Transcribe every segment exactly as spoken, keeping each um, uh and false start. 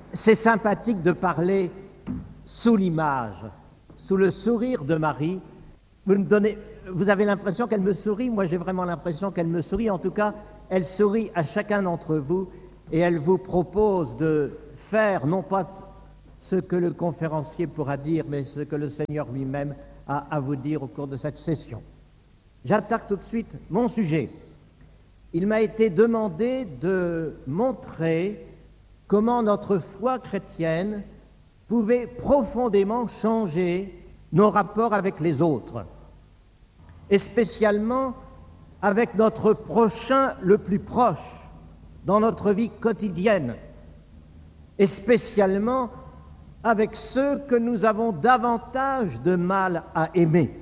c'est sympathique de parler sous l'image, sous le sourire de Marie. Vous me donnez, vous avez l'impression qu'elle me sourit, moi j'ai vraiment l'impression qu'elle me sourit. En tout cas, elle sourit à chacun d'entre vous et elle vous propose de faire, non pas ce que le conférencier pourra dire, mais ce que le Seigneur lui-même a à vous dire au cours de cette session. J'attaque tout de suite mon sujet. Il m'a été demandé de montrer comment notre foi chrétienne pouvait profondément changer nos rapports avec les autres, et spécialement avec notre prochain le plus proche dans notre vie quotidienne, et spécialement avec ceux que nous avons davantage de mal à aimer.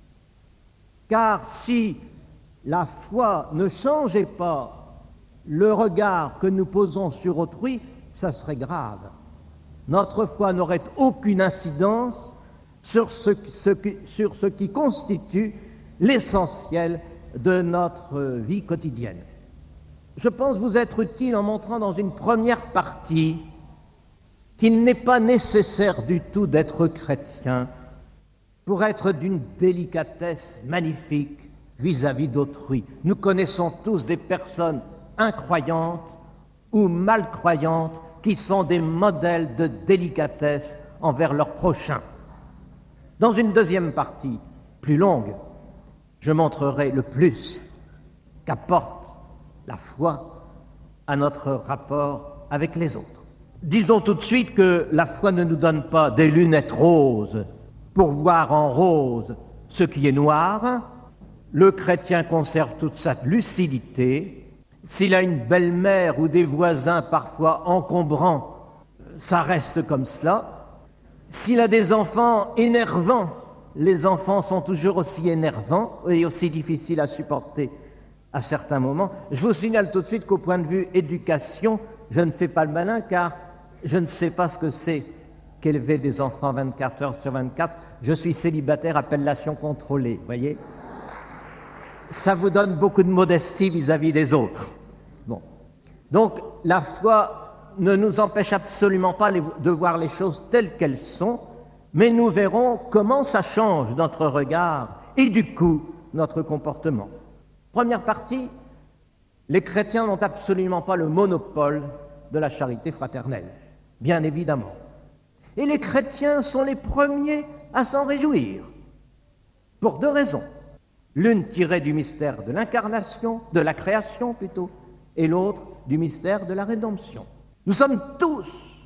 Car si la foi ne changeait pas le regard que nous posons sur autrui, ça serait grave. Notre foi n'aurait aucune incidence sur ce, ce, sur ce qui constitue l'essentiel de notre vie quotidienne. Je pense vous être utile en montrant dans une première partie qu'il n'est pas nécessaire du tout d'être chrétien pour être d'une délicatesse magnifique vis-à-vis d'autrui. Nous connaissons tous des personnes incroyantes ou malcroyantes qui sont des modèles de délicatesse envers leurs prochains. Dans une deuxième partie, plus longue, je montrerai le plus qu'apporte la foi à notre rapport avec les autres. Disons tout de suite que la foi ne nous donne pas des lunettes roses pour voir en rose ce qui est noir. Le chrétien conserve toute sa lucidité. S'il a une belle-mère ou des voisins parfois encombrants, ça reste comme cela. S'il a des enfants énervants, les enfants sont toujours aussi énervants et aussi difficiles à supporter à certains moments. Je vous signale tout de suite qu'au point de vue éducation, je ne fais pas le malin car je ne sais pas ce que c'est qu'élever des enfants vingt-quatre heures sur vingt-quatre. Je suis célibataire, appellation contrôlée, voyez. Ça vous donne beaucoup de modestie vis-à-vis des autres. Bon. Donc, la foi ne nous empêche absolument pas de voir les choses telles qu'elles sont, mais nous verrons comment ça change notre regard et du coup, notre comportement. Première partie, les chrétiens n'ont absolument pas le monopole de la charité fraternelle, bien évidemment. Et les chrétiens sont les premiers à s'en réjouir, pour deux raisons. L'une tirée du mystère de l'incarnation, de la création plutôt, et l'autre du mystère de la rédemption. Nous sommes tous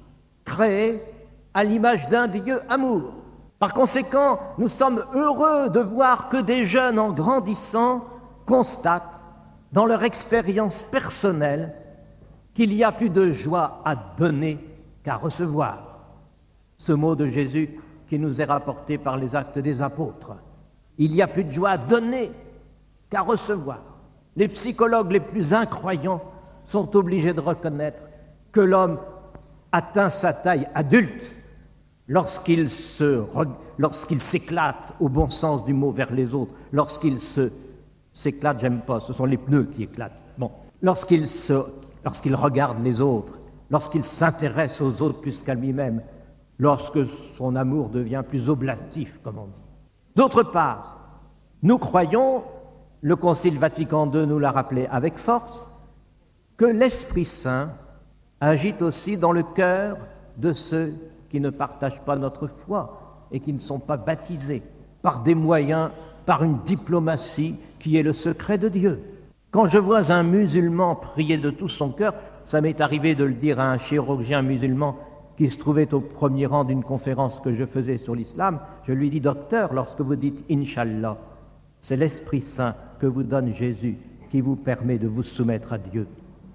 créés à l'image d'un Dieu amour. Par conséquent, nous sommes heureux de voir que des jeunes, en grandissant, constatent dans leur expérience personnelle qu'il y a plus de joie à donner qu'à recevoir. Ce mot de Jésus qui nous est rapporté par les Actes des Apôtres. Il y a plus de joie à donner qu'à recevoir. Les psychologues les plus incroyants sont obligés de reconnaître que l'homme atteint sa taille adulte lorsqu'il se, lorsqu'il s'éclate au bon sens du mot vers les autres, lorsqu'il se, s'éclate, j'aime pas, ce sont les pneus qui éclatent. Bon, lorsqu'il se, lorsqu'il regarde les autres, lorsqu'il s'intéresse aux autres plus qu'à lui-même, lorsque son amour devient plus oblatif, comme on dit. D'autre part, nous croyons, le Concile Vatican deux nous l'a rappelé avec force, que l'Esprit Saint agit aussi dans le cœur de ceux qui ne partagent pas notre foi et qui ne sont pas baptisés, par des moyens, par une diplomatie qui est le secret de Dieu. Quand je vois un musulman prier de tout son cœur, ça m'est arrivé de le dire à un chirurgien musulman qui se trouvait au premier rang d'une conférence que je faisais sur l'islam, je lui dis, docteur, lorsque vous dites « Inch'Allah », c'est l'Esprit Saint que vous donne Jésus qui vous permet de vous soumettre à Dieu.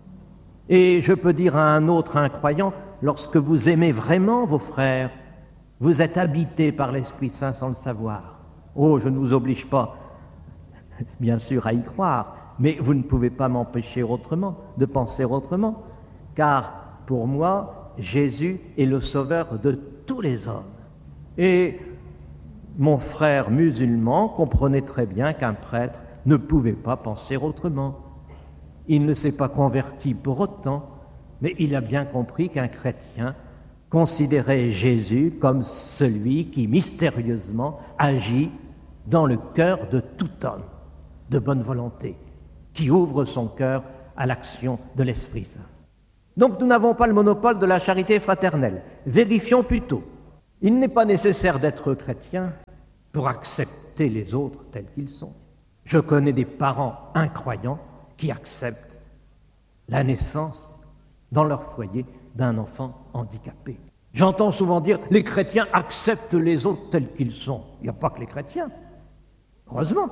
Et je peux dire à un autre incroyant, lorsque vous aimez vraiment vos frères, vous êtes habité par l'Esprit Saint sans le savoir. Oh, je ne vous oblige pas, bien sûr, à y croire, mais vous ne pouvez pas m'empêcher autrement, de penser autrement, car pour moi, Jésus est le sauveur de tous les hommes. Et mon frère musulman comprenait très bien qu'un prêtre ne pouvait pas penser autrement. Il ne s'est pas converti pour autant, mais il a bien compris qu'un chrétien considérer Jésus comme celui qui mystérieusement agit dans le cœur de tout homme de bonne volonté, qui ouvre son cœur à l'action de l'Esprit Saint. Donc nous n'avons pas le monopole de la charité fraternelle. Vérifions plutôt. Il n'est pas nécessaire d'être chrétien pour accepter les autres tels qu'ils sont. Je connais des parents incroyants qui acceptent la naissance dans leur foyer d'un enfant handicapé. J'entends souvent dire « les chrétiens acceptent les autres tels qu'ils sont ». Il n'y a pas que les chrétiens, heureusement.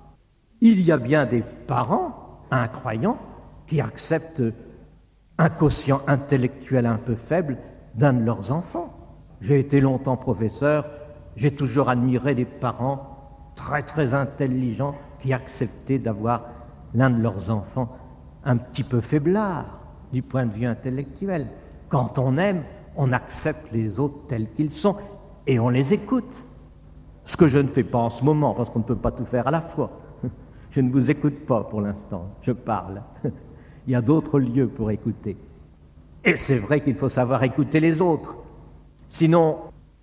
Il y a bien des parents incroyants qui acceptent un quotient intellectuel un peu faible d'un de leurs enfants. J'ai été longtemps professeur, j'ai toujours admiré des parents très très intelligents qui acceptaient d'avoir l'un de leurs enfants un petit peu faiblard du point de vue intellectuel. Quand on aime, on accepte les autres tels qu'ils sont et on les écoute. Ce que je ne fais pas en ce moment, parce qu'on ne peut pas tout faire à la fois. Je ne vous écoute pas pour l'instant, je parle. Il y a d'autres lieux pour écouter. Et c'est vrai qu'il faut savoir écouter les autres. Sinon,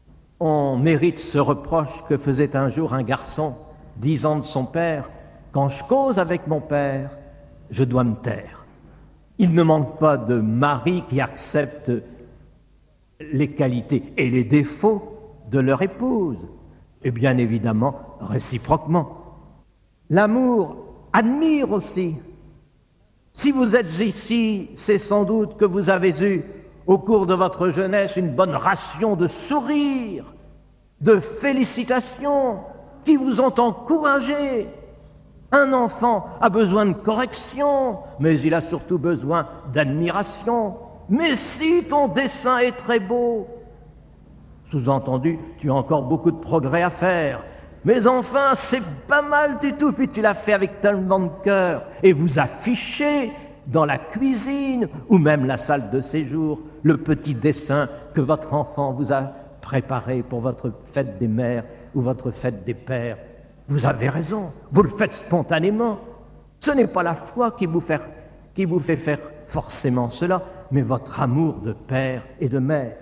on mérite ce reproche que faisait un jour un garçon disant de son père « Quand je cause avec mon père, je dois me taire ». Il ne manque pas de maris qui acceptent les qualités et les défauts de leur épouse, et bien évidemment réciproquement. L'amour admire aussi. Si vous êtes ici, c'est sans doute que vous avez eu au cours de votre jeunesse une bonne ration de sourires, de félicitations qui vous ont encouragé. Un enfant a besoin de correction, mais il a surtout besoin d'admiration. Mais si ton dessin est très beau, sous-entendu, tu as encore beaucoup de progrès à faire. Mais enfin, c'est pas mal du tout, puis tu l'as fait avec tellement de cœur. Et vous affichez dans la cuisine ou même la salle de séjour le petit dessin que votre enfant vous a préparé pour votre fête des mères ou votre fête des pères. Vous avez raison, vous le faites spontanément. Ce n'est pas la foi qui vous fait, qui vous fait faire forcément cela, mais votre amour de père et de mère.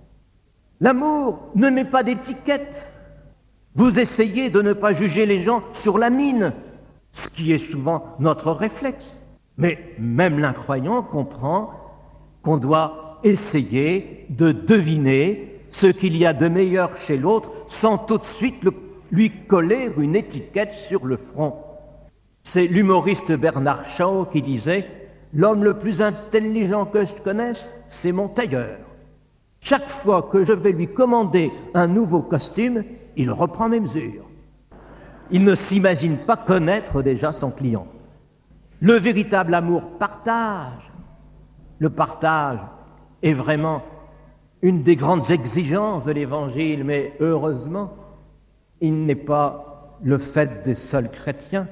L'amour ne met pas d'étiquette. Vous essayez de ne pas juger les gens sur la mine, ce qui est souvent notre réflexe. Mais même l'incroyant comprend qu'on doit essayer de deviner ce qu'il y a de meilleur chez l'autre sans tout de suite le, lui coller une étiquette sur le front. C'est l'humoriste Bernard Shaw qui disait « L'homme le plus intelligent que je connaisse, c'est mon tailleur. Chaque fois que je vais lui commander un nouveau costume, il reprend mes mesures. Il ne s'imagine pas connaître déjà son client. » Le véritable amour partage. Le partage est vraiment une des grandes exigences de l'Évangile, mais heureusement, il n'est pas le fait des seuls chrétiens.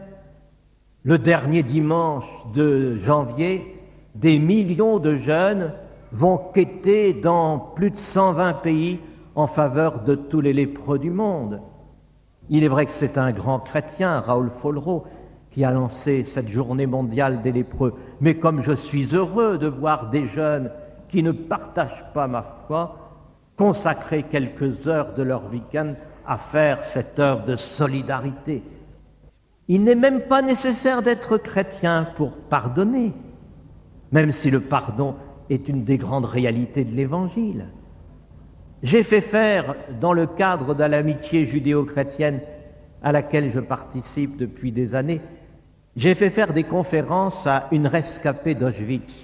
Le dernier dimanche de janvier, des millions de jeunes vont quêter dans plus de cent vingt pays en faveur de tous les lépreux du monde. Il est vrai que c'est un grand chrétien, Raoul Follereau, qui a lancé cette journée mondiale des lépreux. Mais comme je suis heureux de voir des jeunes qui ne partagent pas ma foi consacrer quelques heures de leur week-end à faire cette œuvre de solidarité. Il n'est même pas nécessaire d'être chrétien pour pardonner, même si le pardon est une des grandes réalités de l'Évangile. J'ai fait faire, dans le cadre de l'amitié judéo-chrétienne à laquelle je participe depuis des années, j'ai fait faire des conférences à une rescapée d'Auschwitz,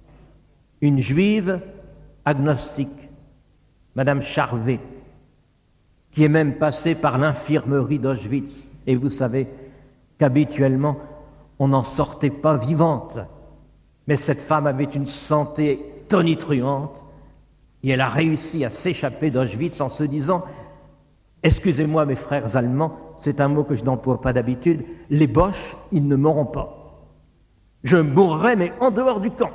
une juive agnostique, Madame Charvet, qui est même passée par l'infirmerie d'Auschwitz. Et vous savez qu'habituellement, on n'en sortait pas vivante. Mais cette femme avait une santé tonitruante et elle a réussi à s'échapper d'Auschwitz en se disant « Excusez-moi mes frères allemands, c'est un mot que je n'emploie pas d'habitude, les Boches, ils ne mourront pas. Je mourrai mais en dehors du camp. »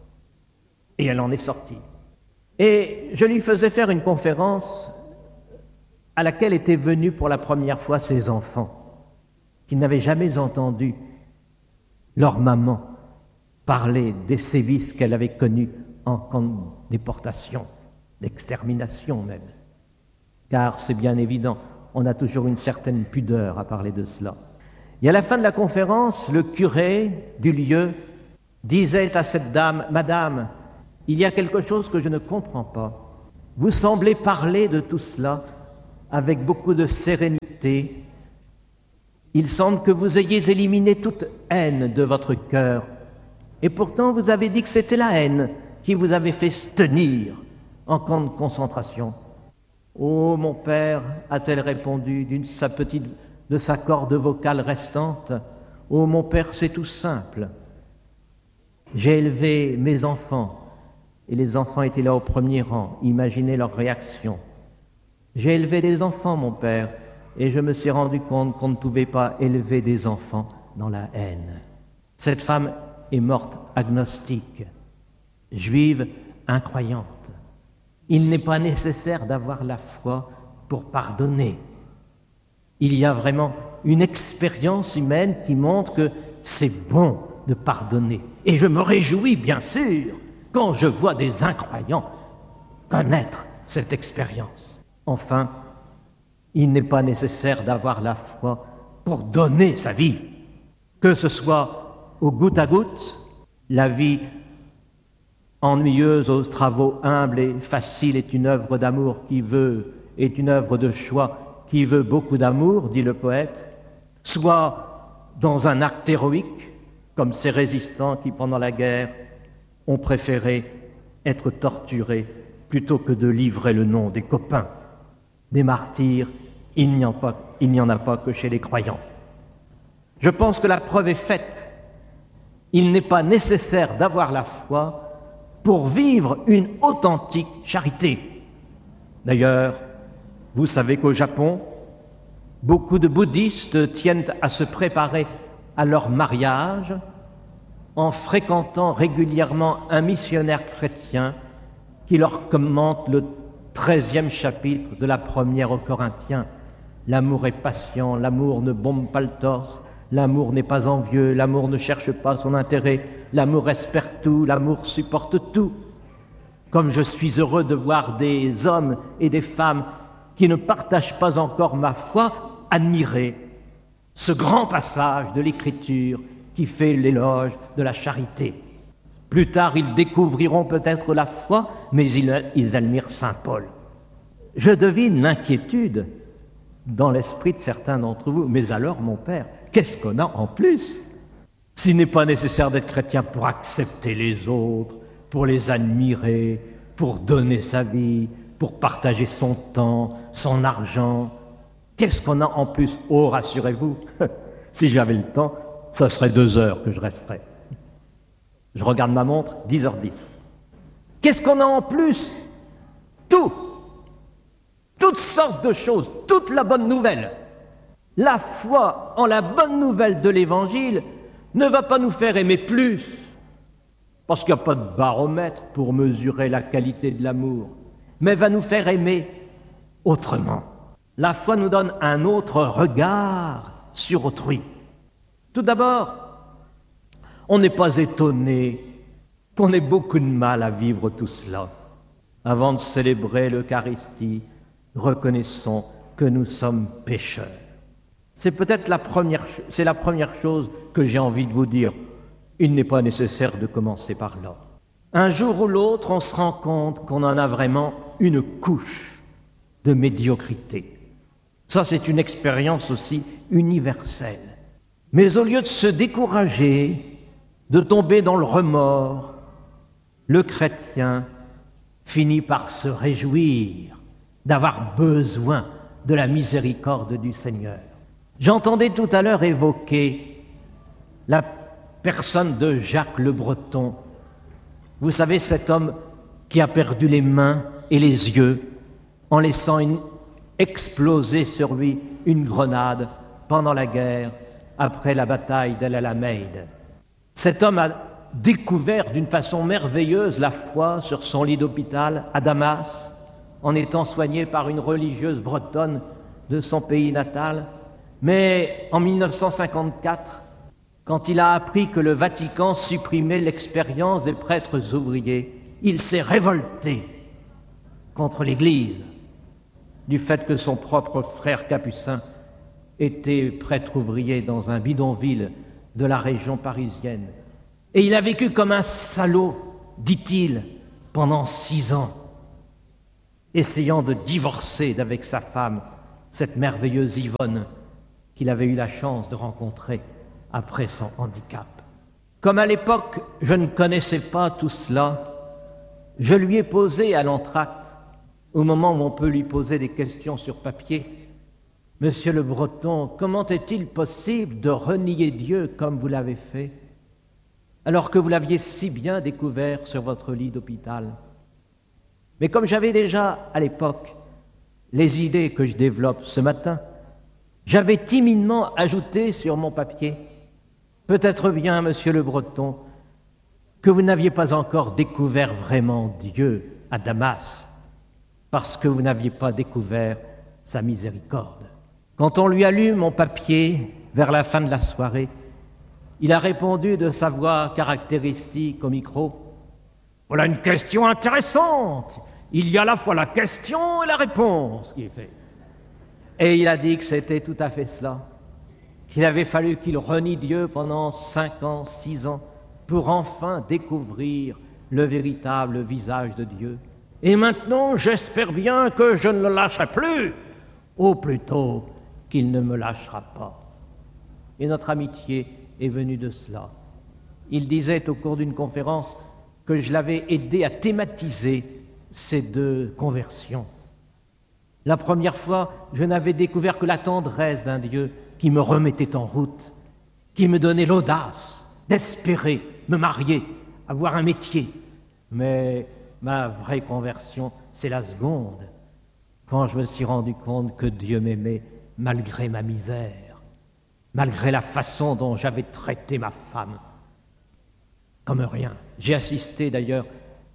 Et elle en est sortie. Et je lui faisais faire une conférence à laquelle étaient venus pour la première fois ses enfants, qui n'avaient jamais entendu leur maman parler des sévices qu'elle avait connus en camp de déportation. d'extermination même. Car c'est bien évident, on a toujours une certaine pudeur à parler de cela. Et à la fin de la conférence, le curé du lieu disait à cette dame, « Madame, il y a quelque chose que je ne comprends pas. Vous semblez parler de tout cela avec beaucoup de sérénité. Il semble que vous ayez éliminé toute haine de votre cœur. Et pourtant, vous avez dit que c'était la haine qui vous avait fait tenir en camp de concentration. » « Oh, mon père, a-t-elle répondu d'une sa petite, de sa corde vocale restante, « Oh, mon père, c'est tout simple. J'ai élevé mes enfants, et les enfants étaient là au premier rang. Imaginez leur réaction. J'ai élevé des enfants, mon père, et je me suis rendu compte qu'on ne pouvait pas élever des enfants dans la haine. Cette femme est morte agnostique, juive incroyante. Il n'est pas nécessaire d'avoir la foi pour pardonner. Il y a vraiment une expérience humaine qui montre que c'est bon de pardonner. Et je me réjouis, bien sûr, quand je vois des incroyants connaître cette expérience. Enfin, il n'est pas nécessaire d'avoir la foi pour donner sa vie, que ce soit au goutte à goutte, la vie ennuyeuse aux travaux humbles et faciles est une œuvre d'amour qui veut, est une œuvre de choix qui veut beaucoup d'amour, dit le poète, soit dans un acte héroïque, comme ces résistants qui, pendant la guerre, ont préféré être torturés plutôt que de livrer le nom des copains. Des martyrs, il n'y en a pas, il n'y en a pas que chez les croyants. Je pense que la preuve est faite. Il n'est pas nécessaire d'avoir la foi pour vivre une authentique charité. D'ailleurs, vous savez qu'au Japon, beaucoup de bouddhistes tiennent à se préparer à leur mariage en fréquentant régulièrement un missionnaire chrétien qui leur commente le treizième chapitre de la première aux Corinthiens. L'amour est patient, l'amour ne bombe pas le torse, l'amour n'est pas envieux, l'amour ne cherche pas son intérêt, l'amour espère tout, l'amour supporte tout. Comme je suis heureux de voir des hommes et des femmes qui ne partagent pas encore ma foi admirer ce grand passage de l'Écriture qui fait l'éloge de la charité. Plus tard, ils découvriront peut-être la foi, mais ils, ils admirent saint Paul. Je devine l'inquiétude dans l'esprit de certains d'entre vous. Mais alors, mon père, qu'est-ce qu'on a en plus? S'il n'est pas nécessaire d'être chrétien pour accepter les autres, pour les admirer, pour donner sa vie, pour partager son temps, son argent, qu'est-ce qu'on a en plus? Oh, rassurez-vous, si j'avais le temps, ça serait deux heures que je resterais. Je regarde ma montre, dix heures dix. Qu'est-ce qu'on a en plus? Tout! Toutes sortes de choses, toute la bonne nouvelle. La foi en la bonne nouvelle de l'Évangile ne va pas nous faire aimer plus, parce qu'il n'y a pas de baromètre pour mesurer la qualité de l'amour, mais va nous faire aimer autrement. La foi nous donne un autre regard sur autrui. Tout d'abord, on n'est pas étonné qu'on ait beaucoup de mal à vivre tout cela. Avant de célébrer l'Eucharistie, reconnaissons que nous sommes pécheurs. C'est peut-être la première, c'est la première chose que j'ai envie de vous dire. Il n'est pas nécessaire de commencer par là. Un jour ou l'autre, on se rend compte qu'on en a vraiment une couche de médiocrité. Ça, c'est une expérience aussi universelle. Mais au lieu de se décourager, de tomber dans le remords, le chrétien finit par se réjouir d'avoir besoin de la miséricorde du Seigneur. J'entendais tout à l'heure évoquer la personne de Jacques le Breton. Vous savez, cet homme qui a perdu les mains et les yeux en laissant une, exploser sur lui une grenade pendant la guerre, après la bataille d'El Alamein. Cet homme a découvert d'une façon merveilleuse la foi sur son lit d'hôpital à Damas, en étant soigné par une religieuse bretonne de son pays natal. Mais en mille neuf cent cinquante-quatre, quand il a appris que le Vatican supprimait l'expérience des prêtres ouvriers, il s'est révolté. contre l'Église, du fait que son propre frère capucin était prêtre ouvrier dans un bidonville de la région parisienne. Et il a vécu comme un salaud, dit-il, pendant six ans, essayant de divorcer d'avec sa femme, cette merveilleuse Yvonne qu'il avait eu la chance de rencontrer après son handicap. Comme à l'époque, je ne connaissais pas tout cela, je lui ai posé à l'entracte, au moment où on peut lui poser des questions sur papier, « Monsieur le Breton, comment est-il possible de renier Dieu comme vous l'avez fait, alors que vous l'aviez si bien découvert sur votre lit d'hôpital ?» Mais comme j'avais déjà, à l'époque, les idées que je développe ce matin, j'avais timidement ajouté sur mon papier « Peut-être bien, monsieur le Breton, que vous n'aviez pas encore découvert vraiment Dieu à Damas, parce que vous n'aviez pas découvert sa miséricorde. » Quand on lui a lu mon papier vers la fin de la soirée, il a répondu de sa voix caractéristique au micro « Voilà une question intéressante. Il y a à la fois la question et la réponse qui est faite. » Et il a dit que c'était tout à fait cela, qu'il avait fallu qu'il renie Dieu pendant cinq ans, six ans, pour enfin découvrir le véritable visage de Dieu. Et maintenant, j'espère bien que je ne le lâcherai plus, ou plutôt qu'il ne me lâchera pas. Et notre amitié est venue de cela. Il disait au cours d'une conférence que je l'avais aidé à thématiser ces deux conversions. La première fois, je n'avais découvert que la tendresse d'un Dieu qui me remettait en route, qui me donnait l'audace d'espérer me marier, avoir un métier. Mais ma vraie conversion, c'est la seconde, quand je me suis rendu compte que Dieu m'aimait malgré ma misère, malgré la façon dont j'avais traité ma femme, comme rien. J'ai assisté d'ailleurs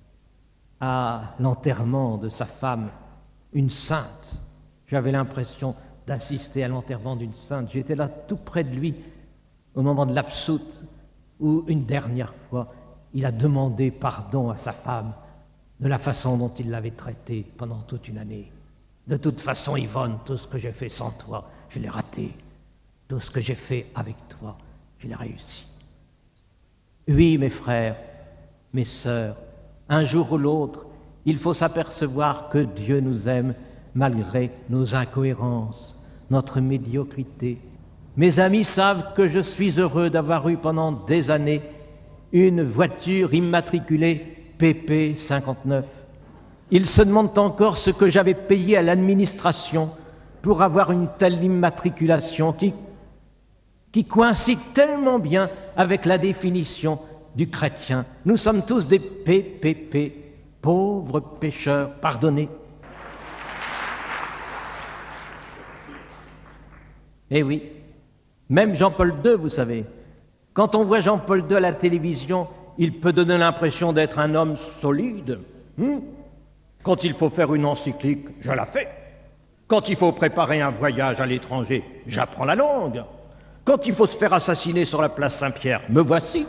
à l'enterrement de sa femme, une sainte. J'avais l'impression d'assister à l'enterrement d'une sainte. J'étais là tout près de lui au moment de l'absoute où une dernière fois il a demandé pardon à sa femme de la façon dont il l'avait traitée pendant toute une année. De toute façon, Yvonne, tout ce que j'ai fait sans toi, je l'ai raté. Tout ce que j'ai fait avec toi, je l'ai réussi. Oui, mes frères, mes sœurs, un jour ou l'autre, il faut s'apercevoir que Dieu nous aime malgré nos incohérences, notre médiocrité. Mes amis savent que je suis heureux d'avoir eu pendant des années une voiture immatriculée P P cinquante-neuf. Ils se demandent encore ce que j'avais payé à l'administration pour avoir une telle immatriculation qui, qui coïncide tellement bien avec la définition du chrétien. Nous sommes tous des P P P, pauvres pécheurs pardonnés. Eh oui, même Jean-Paul deux, vous savez, quand on voit Jean-Paul deux à la télévision, il peut donner l'impression d'être un homme solide. Hum Quand il faut faire une encyclique, je la fais. Quand il faut préparer un voyage à l'étranger, j'apprends la langue. Quand il faut se faire assassiner sur la place Saint-Pierre, me voici.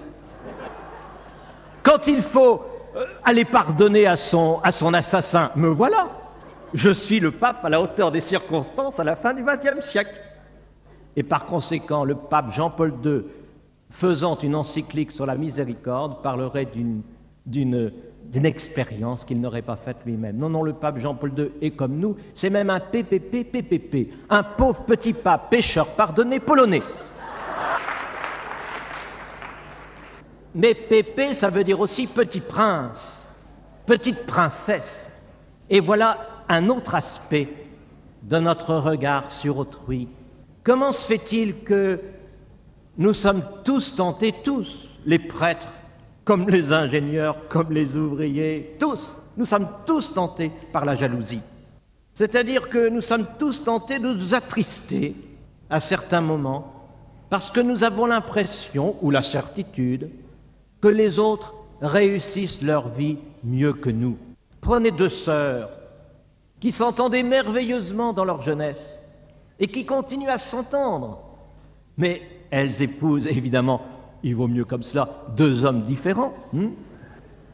Quand il faut aller pardonner à son, à son assassin, me voilà. Je suis le pape à la hauteur des circonstances à la fin du vingtième siècle. Et par conséquent, le pape Jean-Paul deux, faisant une encyclique sur la miséricorde, parlerait d'une, d'une, d'une expérience qu'il n'aurait pas faite lui-même. Non, non, le pape Jean-Paul deux est comme nous, c'est même un P P P P P P, un pauvre petit pape pécheur pardonné polonais. Mais Pépé, ça veut dire aussi petit prince, petite princesse. Et voilà un autre aspect de notre regard sur autrui. Comment se fait-il que nous sommes tous tentés, tous, les prêtres, comme les ingénieurs, comme les ouvriers, tous, nous sommes tous tentés par la jalousie. C'est-à-dire que nous sommes tous tentés de nous attrister à certains moments parce que nous avons l'impression, ou la certitude, que les autres réussissent leur vie mieux que nous. Prenez deux sœurs qui s'entendaient merveilleusement dans leur jeunesse et qui continuent à s'entendre. Mais elles épousent, évidemment, il vaut mieux comme cela, deux hommes différents. Hein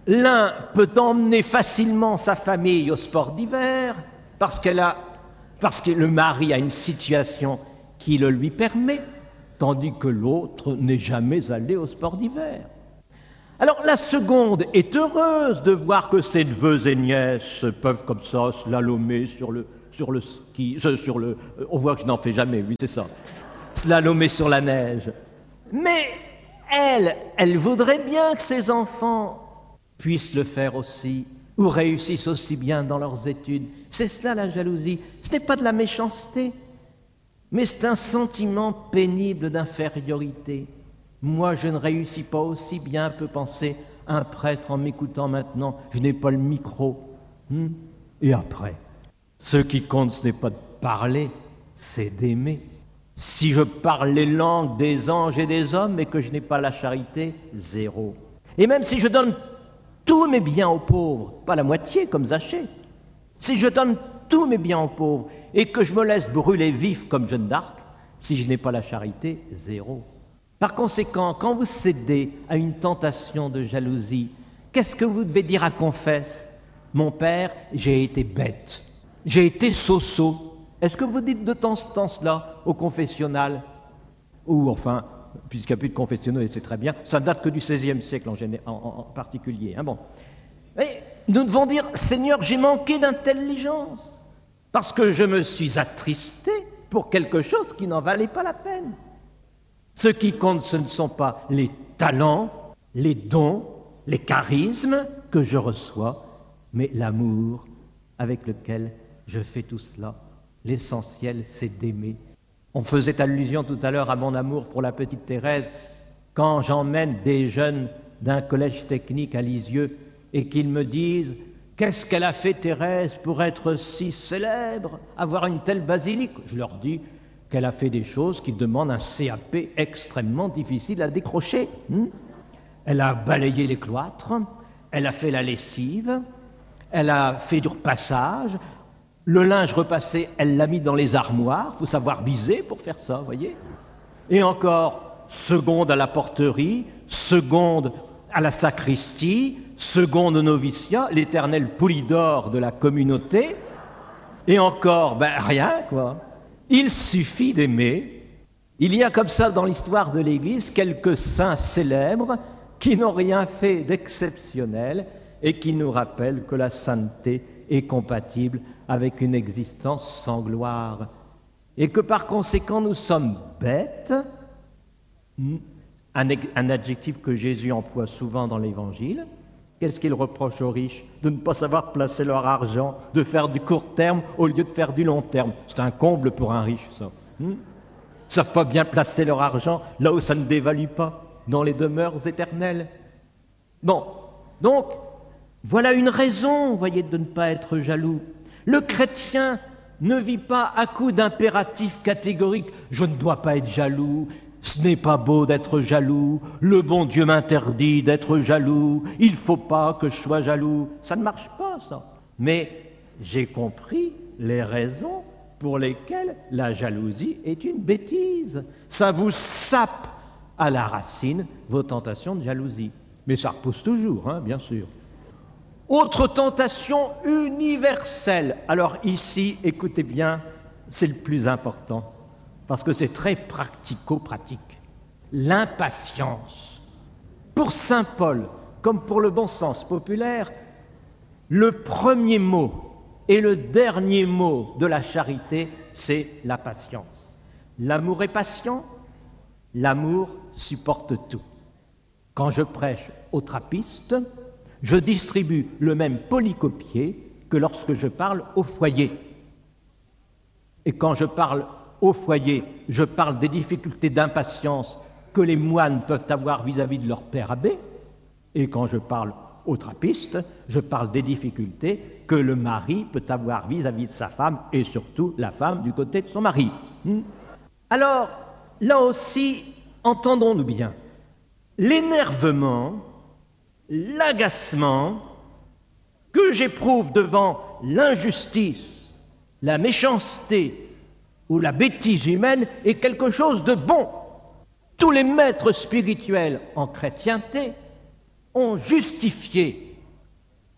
L'un peut emmener facilement sa famille au sport d'hiver parce qu'elle a, parce que le mari a une situation qui le lui permet, tandis que l'autre n'est jamais allé au sport d'hiver. Alors la seconde est heureuse de voir que ses neveux et nièces peuvent comme ça slalomer sur le, sur le ski, euh, sur le, euh, on voit que je n'en fais jamais, oui c'est ça, slalomer sur la neige. Mais elle, elle voudrait bien que ses enfants puissent le faire aussi, ou réussissent aussi bien dans leurs études. C'est cela la jalousie, ce n'est pas de la méchanceté, mais c'est un sentiment pénible d'infériorité. Moi, je ne réussis pas aussi bien, peut penser un prêtre en m'écoutant maintenant. Je n'ai pas le micro. Hmm? Et après, ce qui compte, ce n'est pas de parler, c'est d'aimer. Si je parle les langues des anges et des hommes et que je n'ai pas la charité, zéro. Et même si je donne tous mes biens aux pauvres, pas la moitié comme Zachée, si je donne tous mes biens aux pauvres et que je me laisse brûler vif comme Jeanne d'Arc, si je n'ai pas la charité, zéro. Par conséquent, quand vous cédez à une tentation de jalousie, qu'est-ce que vous devez dire à Confesse? Mon père, j'ai été bête, j'ai été soso. Est-ce que vous dites de temps en temps cela au confessionnal? Ou enfin, puisqu'il n'y a plus de confessionnaux, et c'est très bien, ça ne date que du seizième siècle en, géné- en, en, en particulier. Hein, bon. Et nous devons dire, Seigneur, j'ai manqué d'intelligence, parce que je me suis attristé pour quelque chose qui n'en valait pas la peine. Ce qui compte, ce ne sont pas les talents, les dons, les charismes que je reçois, mais l'amour avec lequel je fais tout cela. L'essentiel, c'est d'aimer. On faisait allusion tout à l'heure à mon amour pour la petite Thérèse. Quand j'emmène des jeunes d'un collège technique à Lisieux et qu'ils me disent « Qu'est-ce qu'elle a fait Thérèse pour être si célèbre, avoir une telle basilique ?» Je leur dis qu'elle a fait des choses qui demandent un C A P extrêmement difficile à décrocher. Hmm? Elle a balayé les cloîtres, elle a fait la lessive, elle a fait du repassage, le linge repassé, elle l'a mis dans les armoires, il faut savoir viser pour faire ça, vous voyez. Et encore, seconde à la porterie, seconde à la sacristie, seconde au noviciat, l'éternel Poulidor de la communauté, et encore, ben rien, quoi. Il suffit d'aimer. Il y a comme ça dans l'histoire de l'Église quelques saints célèbres qui n'ont rien fait d'exceptionnel et qui nous rappellent que la sainteté est compatible avec une existence sans gloire et que par conséquent nous sommes bêtes, un, un adjectif que Jésus emploie souvent dans l'Évangile. Qu'est-ce qu'il reproche aux riches? De ne pas savoir placer leur argent, de faire du court terme au lieu de faire du long terme. C'est un comble pour un riche, ça. Hmm? Ils ne savent pas bien placer leur argent là où ça ne dévalue pas, dans les demeures éternelles. Bon, donc, voilà une raison, vous voyez, de ne pas être jaloux. Le chrétien ne vit pas à coup d'impératifs catégoriques. Je ne dois pas être jaloux. Ce n'est pas beau d'être jaloux, le bon Dieu m'interdit d'être jaloux, il ne faut pas que je sois jaloux. Ça ne marche pas, ça. Mais j'ai compris les raisons pour lesquelles la jalousie est une bêtise. Ça vous sape à la racine vos tentations de jalousie. Mais ça repousse toujours, hein, bien sûr. Autre tentation universelle. Alors ici, écoutez bien, c'est le plus important. Parce que c'est très pratico-pratique. L'impatience. Pour saint Paul, comme pour le bon sens populaire, le premier mot et le dernier mot de la charité, c'est la patience. L'amour est patient, l'amour supporte tout. Quand je prêche aux trappistes, je distribue le même polycopier que lorsque je parle au foyer. Et quand je parle au foyer, je parle des difficultés d'impatience que les moines peuvent avoir vis-à-vis de leur père abbé, et quand je parle aux trappistes, je parle des difficultés que le mari peut avoir vis-à-vis de sa femme, et surtout la femme du côté de son mari. Hmm? Alors, là aussi, entendons-nous bien, l'énervement, l'agacement que j'éprouve devant l'injustice, la méchanceté, où la bêtise humaine est quelque chose de bon. Tous les maîtres spirituels en chrétienté ont justifié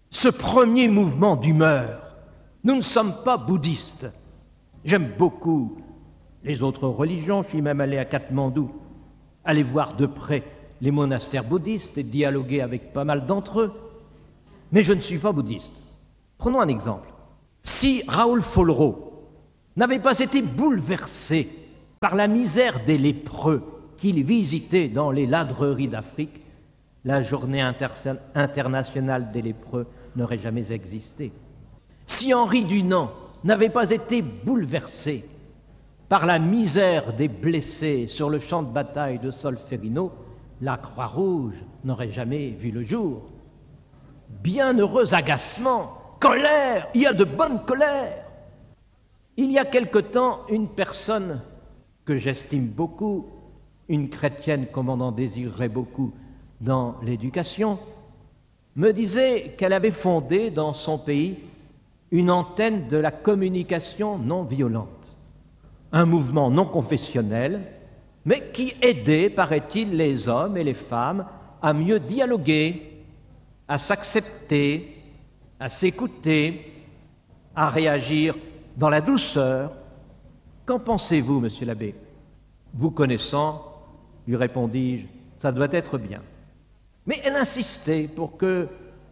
ce premier mouvement d'humeur. Nous ne sommes pas bouddhistes. J'aime beaucoup les autres religions, je suis même allé à Katmandou, aller voir de près les monastères bouddhistes et dialoguer avec pas mal d'entre eux. Mais je ne suis pas bouddhiste. Prenons un exemple. Si Raoul Follereau n'avait pas été bouleversé par la misère des lépreux qu'il visitait dans les ladreries d'Afrique, la journée inter- internationale des lépreux n'aurait jamais existé. Si Henri Dunant n'avait pas été bouleversé par la misère des blessés sur le champ de bataille de Solferino, la Croix-Rouge n'aurait jamais vu le jour. Bienheureux agacement, colère, il y a de bonnes colères. Il y a quelque temps, une personne que j'estime beaucoup, une chrétienne comme on en désirerait beaucoup dans l'éducation, me disait qu'elle avait fondé dans son pays une antenne de la communication non violente, un mouvement non confessionnel, mais qui aidait, paraît-il, les hommes et les femmes à mieux dialoguer, à s'accepter, à s'écouter, à réagir dans la douceur. Qu'en pensez-vous, monsieur l'abbé? Vous connaissant, lui répondis-je, ça doit être bien. Mais elle insistait pour que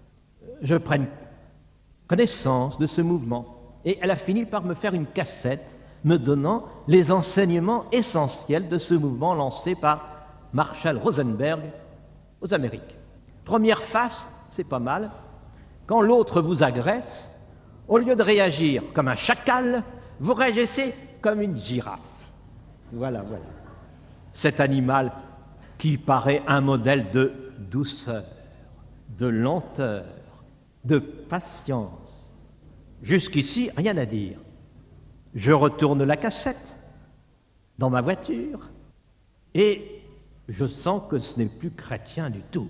je prenne connaissance de ce mouvement. Et elle a fini par me faire une cassette me donnant les enseignements essentiels de ce mouvement lancé par Marshall Rosenberg aux Amériques. Première face, c'est pas mal. Quand l'autre vous agresse, au lieu de réagir comme un chacal, vous réagissez comme une girafe. Voilà, voilà. Cet animal qui paraît un modèle de douceur, de lenteur, de patience. Jusqu'ici, rien à dire. Je retourne la cassette dans ma voiture et je sens que ce n'est plus chrétien du tout.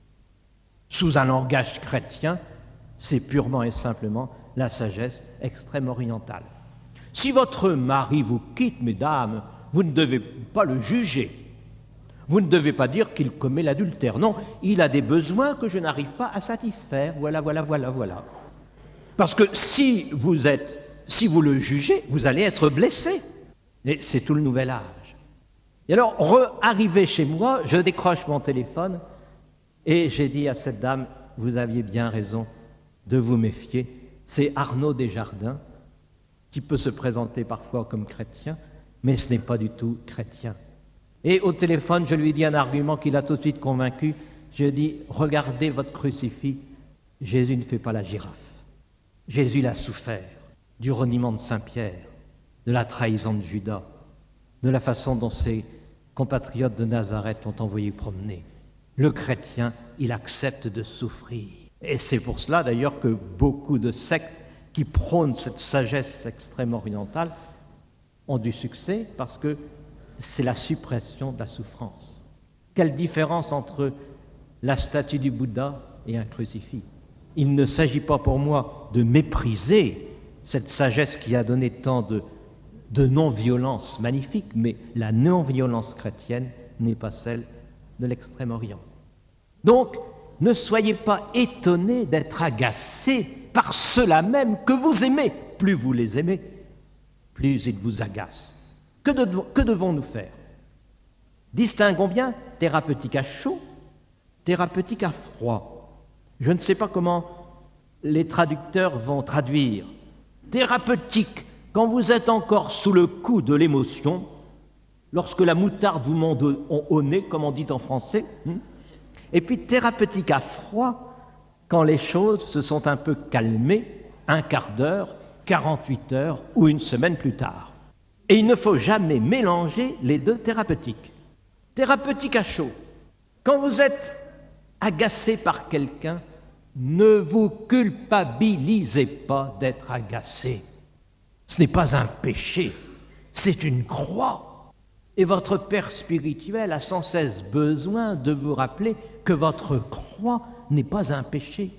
Sous un langage chrétien, c'est purement et simplement la sagesse extrême orientale. Si votre mari vous quitte, mesdames, vous ne devez pas le juger. Vous ne devez pas dire qu'il commet l'adultère. Non, il a des besoins que je n'arrive pas à satisfaire. Voilà, voilà, voilà, voilà. Parce que si vous êtes, si vous le jugez, vous allez être blessé. Et c'est tout le nouvel âge. Et alors, re-arrivé chez moi, je décroche mon téléphone et j'ai dit à cette dame, vous aviez bien raison de vous méfier. C'est Arnaud Desjardins qui peut se présenter parfois comme chrétien, mais ce n'est pas du tout chrétien. Et au téléphone, je lui dis un argument qui l'a tout de suite convaincu. Je dis, regardez votre crucifix, Jésus ne fait pas la girafe. Jésus l'a souffert du reniement de Saint-Pierre, de la trahison de Judas, de la façon dont ses compatriotes de Nazareth l'ont envoyé promener. Le chrétien, il accepte de souffrir. Et c'est pour cela d'ailleurs que beaucoup de sectes qui prônent cette sagesse extrême orientale ont du succès, parce que c'est la suppression de la souffrance. Quelle différence entre la statue du Bouddha et un crucifix? Il ne s'agit pas pour moi de mépriser cette sagesse qui a donné tant de, de non-violence magnifique, mais la non-violence chrétienne n'est pas celle de l'Extrême-Orient. Donc, ne soyez pas étonnés d'être agacés par ceux-là même que vous aimez. Plus vous les aimez, plus ils vous agacent. Que, de, que devons-nous faire? Distinguons bien thérapeutique à chaud, thérapeutique à froid. Je ne sais pas comment les traducteurs vont traduire. Thérapeutique, quand vous êtes encore sous le coup de l'émotion, lorsque la moutarde vous monte au nez, comme on dit en français, hein? Et puis thérapeutique à froid, quand les choses se sont un peu calmées, un quart d'heure, quarante-huit heures ou une semaine plus tard. Et il ne faut jamais mélanger les deux thérapeutiques. Thérapeutique à chaud. Quand vous êtes agacé par quelqu'un, ne vous culpabilisez pas d'être agacé. Ce n'est pas un péché, c'est une croix. Et votre père spirituel a sans cesse besoin de vous rappeler que votre croix n'est pas un péché.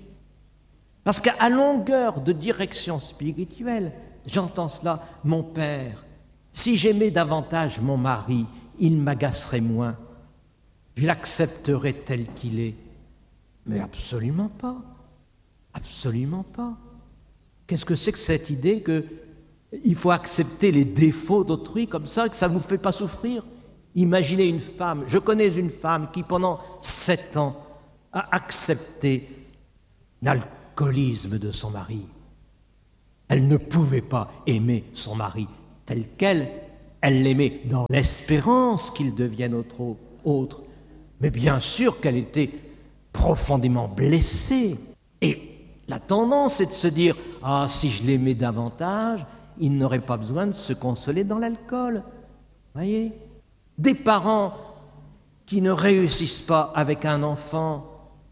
Parce qu'à longueur de direction spirituelle, j'entends cela, mon père, si j'aimais davantage mon mari, il m'agacerait moins. Je l'accepterais tel qu'il est. Mais absolument pas. Absolument pas. Qu'est-ce que c'est que cette idée qu'il faut accepter les défauts d'autrui comme ça, et que ça ne vous fait pas souffrir? Imaginez une femme, je connais une femme qui pendant sept ans a accepté l'alcoolisme de son mari. Elle ne pouvait pas aimer son mari tel quel, elle l'aimait dans l'espérance qu'il devienne autre, autre. Mais bien sûr qu'elle était profondément blessée. Et la tendance est de se dire « Ah, si je l'aimais davantage, il n'aurait pas besoin de se consoler dans l'alcool. » Voyez ? Des parents qui ne réussissent pas avec un enfant,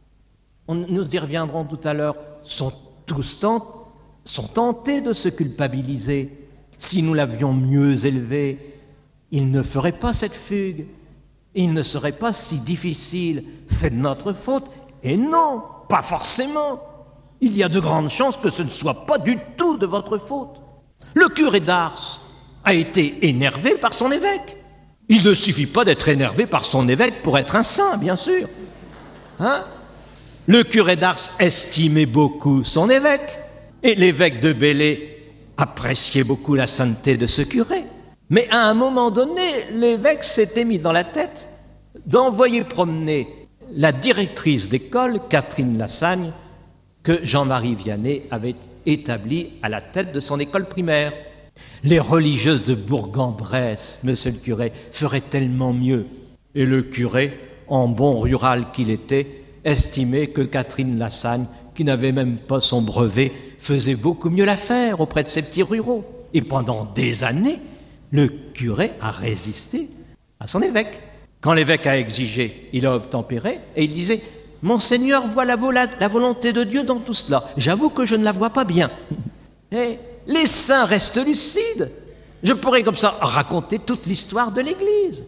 on, nous y reviendrons tout à l'heure, sont tous tentés, sont tentés de se culpabiliser. Si nous l'avions mieux élevé, il ne ferait pas cette fugue. Il ne serait pas si difficile. C'est de notre faute. Et non, pas forcément. Il y a de grandes chances que ce ne soit pas du tout de votre faute. Le curé d'Ars a été énervé par son évêque. Il ne suffit pas d'être énervé par son évêque pour être un saint, bien sûr. Hein? Le curé d'Ars estimait beaucoup son évêque. Et l'évêque de Belley appréciait beaucoup la sainteté de ce curé. Mais à un moment donné, l'évêque s'était mis dans la tête d'envoyer promener la directrice d'école, Catherine Lassagne, que Jean-Marie Vianney avait établie à la tête de son école primaire. Les religieuses de Bourg-en-Bresse, monsieur le curé, feraient tellement mieux. Et le curé, en bon rural qu'il était, estimait que Catherine Lassagne, qui n'avait même pas son brevet, faisait beaucoup mieux l'affaire auprès de ces petits ruraux. Et pendant des années, le curé a résisté à son évêque. Quand l'évêque a exigé, il a obtempéré et il disait « Monseigneur voit la, vo- la volonté de Dieu dans tout cela. J'avoue que je ne la vois pas bien. » Et les saints restent lucides. Je pourrais comme ça raconter toute l'histoire de l'Église.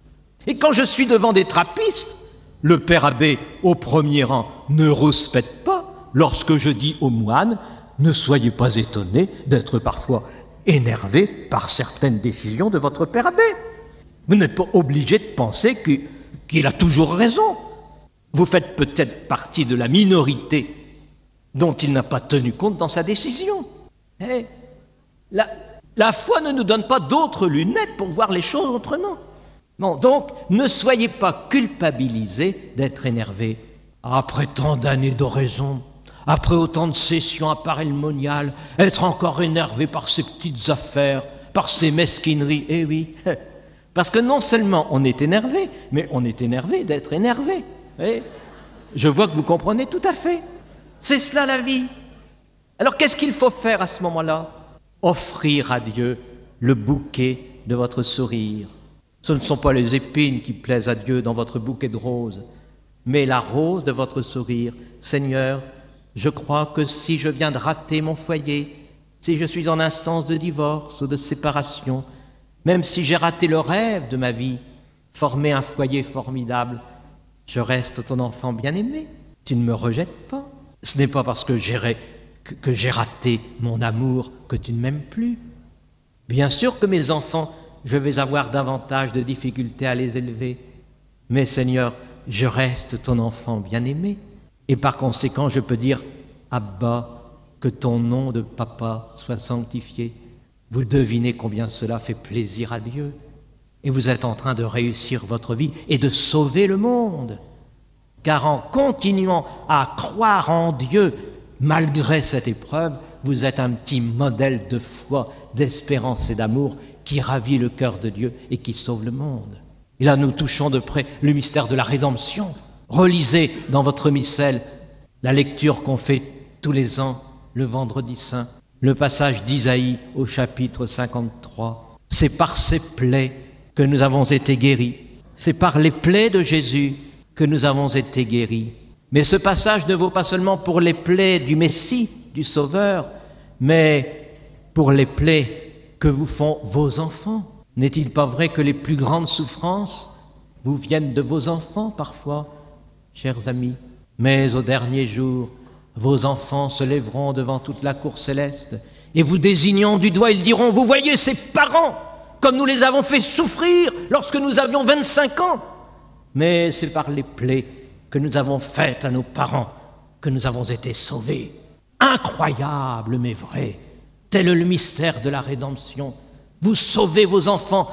Et quand je suis devant des trappistes, le père abbé au premier rang ne rouspète pas lorsque je dis aux moines « Ne soyez pas étonnés d'être parfois énervés par certaines décisions de votre père abbé. Vous n'êtes pas obligé de penser que, qu'il a toujours raison. Vous faites peut-être partie de la minorité dont il n'a pas tenu compte dans sa décision. Eh, la, la foi ne nous donne pas d'autres lunettes pour voir les choses autrement. Bon, donc, ne soyez pas culpabilisés d'être énervés. Après tant d'années d'oraison, après autant de sessions appareils moniales, être encore énervé par ces petites affaires, par ces mesquineries, eh oui, parce que non seulement on est énervé, mais on est énervé d'être énervé. Eh, je vois que vous comprenez tout à fait. C'est cela la vie. Alors qu'est-ce qu'il faut faire à ce moment-là? Offrir à Dieu le bouquet de votre sourire. Ce ne sont pas les épines qui plaisent à Dieu dans votre bouquet de roses, mais la rose de votre sourire. Seigneur, je crois que si je viens de rater mon foyer, si je suis en instance de divorce ou de séparation, même si j'ai raté le rêve de ma vie, former un foyer formidable, je reste ton enfant bien-aimé. Tu ne me rejettes pas. Ce n'est pas parce que j'ai, que, que j'ai raté mon amour que tu ne m'aimes plus. Bien sûr que mes enfants, je vais avoir davantage de difficultés à les élever. Mais Seigneur, je reste ton enfant bien-aimé. Et par conséquent, je peux dire « Abba, que ton nom de papa soit sanctifié ». Vous devinez combien cela fait plaisir à Dieu. Et vous êtes en train de réussir votre vie et de sauver le monde. Car en continuant à croire en Dieu, malgré cette épreuve, vous êtes un petit modèle de foi, d'espérance et d'amour qui ravit le cœur de Dieu et qui sauve le monde. Et là, nous touchons de près le mystère de la rédemption. Relisez dans votre missel la lecture qu'on fait tous les ans, le vendredi saint, le passage d'Isaïe au chapitre cinquante-trois. C'est par ses plaies que nous avons été guéris. C'est par les plaies de Jésus que nous avons été guéris. Mais ce passage ne vaut pas seulement pour les plaies du Messie, du Sauveur, mais pour les plaies que vous font vos enfants. N'est-il pas vrai que les plus grandes souffrances vous viennent de vos enfants parfois, chers amis? Mais au dernier jour, vos enfants se lèveront devant toute la cour céleste et vous désignant du doigt, ils diront « Vous voyez ces parents, comme nous les avons fait souffrir lorsque nous avions vingt-cinq ans. Mais c'est par les plaies que nous avons faites à nos parents que nous avons été sauvés. Incroyable, mais vrai. Tel est le mystère de la rédemption. Vous sauvez vos enfants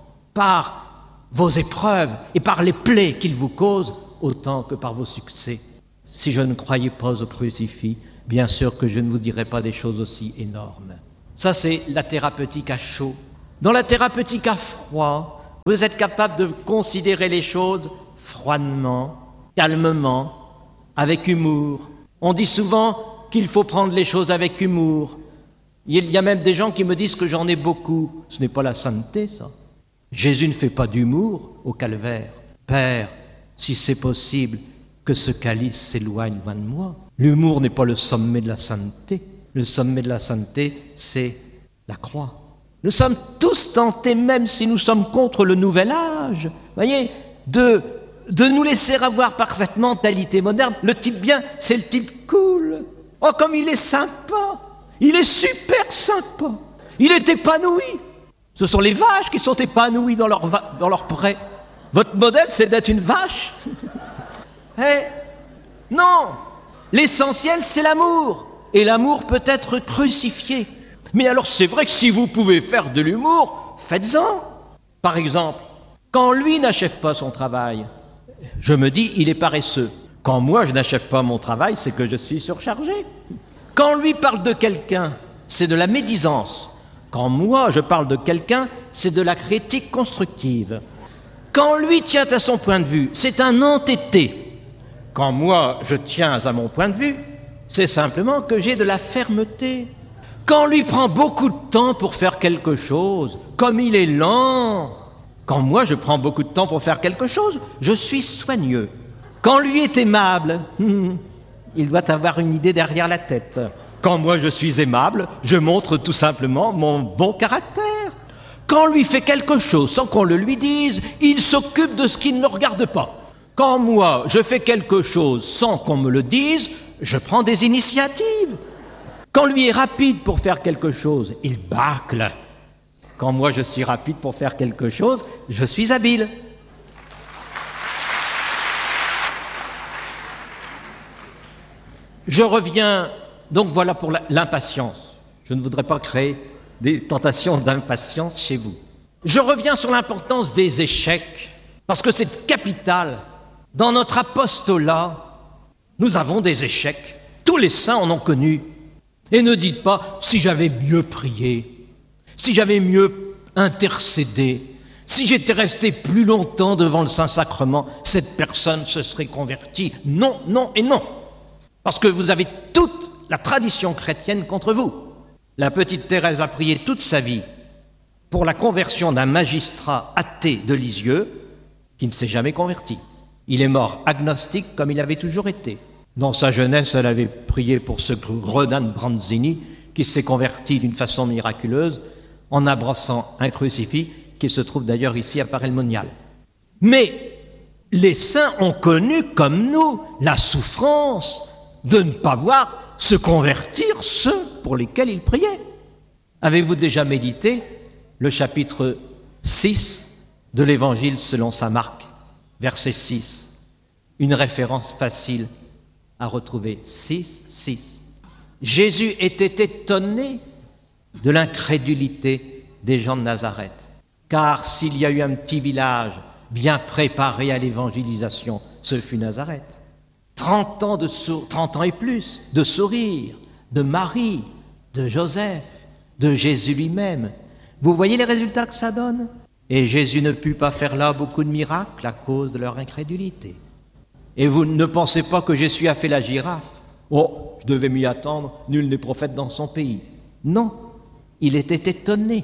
par vos épreuves et par les plaies qu'ils vous causent, autant que par vos succès. Si je ne croyais pas au crucifix, bien sûr que je ne vous dirais pas des choses aussi énormes. Ça, c'est la thérapeutique à chaud. Dans la thérapeutique à froid, vous êtes capable de considérer les choses froidement, calmement, avec humour. On dit souvent qu'il faut prendre les choses avec humour. Il y a même des gens qui me disent que j'en ai beaucoup. Ce n'est pas la sainteté, ça. Jésus ne fait pas d'humour au calvaire. Père, si c'est possible, que ce calice s'éloigne loin de moi. L'humour n'est pas le sommet de la sainteté. Le sommet de la sainteté, c'est la croix. Nous sommes tous tentés, même si nous sommes contre le nouvel âge, voyez, de, de nous laisser avoir par cette mentalité moderne. Le type bien, c'est le type cool. Oh, comme il est sympa. Il est super sympa. Il est épanoui. Ce sont les vaches qui sont épanouies dans leur, va- dans leur pré. Votre modèle, c'est d'être une vache. Eh, non. L'essentiel, c'est l'amour. Et l'amour peut être crucifié. Mais alors, c'est vrai que si vous pouvez faire de l'humour, faites-en. Par exemple, quand lui n'achève pas son travail, je me dis, il est paresseux. Quand moi, je n'achève pas mon travail, c'est que je suis surchargé. Quand lui parle de quelqu'un, c'est de la médisance. Quand moi, je parle de quelqu'un, c'est de la critique constructive. Quand lui tient à son point de vue, c'est un entêté. Quand moi, je tiens à mon point de vue, c'est simplement que j'ai de la fermeté. Quand lui prend beaucoup de temps pour faire quelque chose, comme il est lent. Quand moi, je prends beaucoup de temps pour faire quelque chose, je suis soigneux. Quand lui est aimable, hum, il doit avoir une idée derrière la tête. Quand moi je suis aimable, je montre tout simplement mon bon caractère. Quand lui fait quelque chose sans qu'on le lui dise, il s'occupe de ce qui ne le regarde pas. Quand moi je fais quelque chose sans qu'on me le dise, je prends des initiatives. Quand lui est rapide pour faire quelque chose, il bâcle. Quand moi je suis rapide pour faire quelque chose, je suis habile. Je reviens, donc voilà pour la, l'impatience. Je ne voudrais pas créer des tentations d'impatience chez vous. Je reviens sur l'importance des échecs, parce que c'est capital. Dans notre apostolat, nous avons des échecs. Tous les saints en ont connu. Et ne dites pas, si j'avais mieux prié, si j'avais mieux intercédé, si j'étais resté plus longtemps devant le Saint-Sacrement, cette personne se serait convertie. Non, non et non. Parce que vous avez toute la tradition chrétienne contre vous. La petite Thérèse a prié toute sa vie pour la conversion d'un magistrat athée de Lisieux qui ne s'est jamais converti. Il est mort agnostique comme il avait toujours été. Dans sa jeunesse, elle avait prié pour ce gredin de Branzini qui s'est converti d'une façon miraculeuse en abraçant un crucifix qui se trouve d'ailleurs ici à Paray-le-Monial. Mais les saints ont connu, comme nous, la souffrance de ne pas voir se convertir ceux pour lesquels ils priaient. Avez-vous déjà médité le chapitre six de l'Évangile selon saint Marc, verset six? Une référence facile à retrouver, six, six. Jésus était étonné de l'incrédulité des gens de Nazareth, car s'il y a eu un petit village bien préparé à l'évangélisation, ce fut Nazareth. trente ans, de sour- trente ans et plus de sourire, de Marie, de Joseph, de Jésus lui-même. Vous voyez les résultats que ça donne? Et Jésus ne put pas faire là beaucoup de miracles à cause de leur incrédulité. Et vous ne pensez pas que Jésus a fait la girafe? Oh, je devais m'y attendre, nul n'est prophète dans son pays. Non, il était étonné,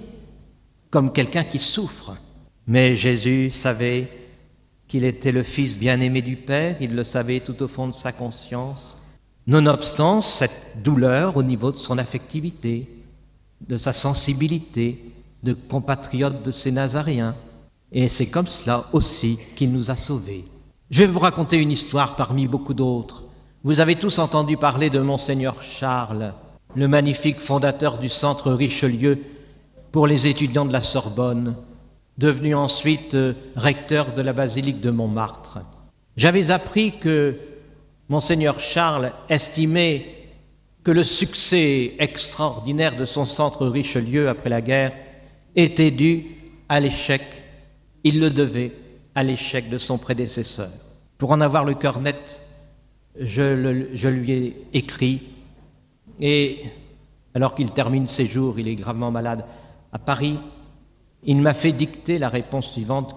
comme quelqu'un qui souffre. Mais Jésus savait qu'il était le Fils bien-aimé du Père, il le savait tout au fond de sa conscience, nonobstant cette douleur au niveau de son affectivité, de sa sensibilité, de compatriote de ces Nazaréens. Et c'est comme cela aussi qu'il nous a sauvés. Je vais vous raconter une histoire parmi beaucoup d'autres. Vous avez tous entendu parler de Monseigneur Charles, le magnifique fondateur du Centre Richelieu pour les étudiants de la Sorbonne, devenu ensuite euh, recteur de la basilique de Montmartre. J'avais appris que Monseigneur Charles estimait que le succès extraordinaire de son centre Richelieu après la guerre était dû à l'échec, il le devait à l'échec de son prédécesseur. Pour en avoir le cœur net, je, le, je lui ai écrit, et alors qu'il termine ses jours, il est gravement malade à Paris, il m'a fait dicter la réponse suivante